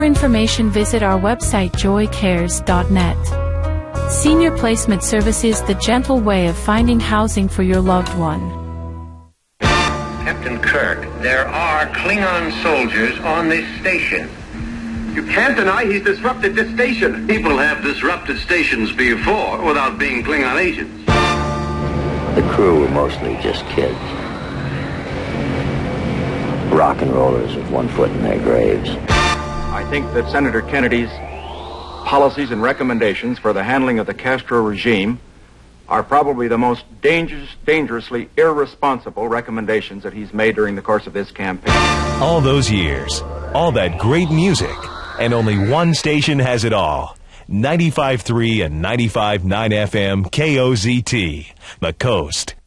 For information, visit our website joycares.net. Senior Placement Services, the gentle way of finding housing for your loved one. Captain Kirk, there are Klingon soldiers on this station. You can't deny he's disrupted this station. People have disrupted stations before without being Klingon agents. The crew were mostly just kids. Rock and rollers with one foot in their graves. I think that Senator Kennedy's policies and recommendations for the handling of the Castro regime are probably the most dangerously irresponsible recommendations that he's made during the course of this campaign. All those years, all that great music, and only one station has it all. 95.3 and 95.9 FM KOZT, The Coast.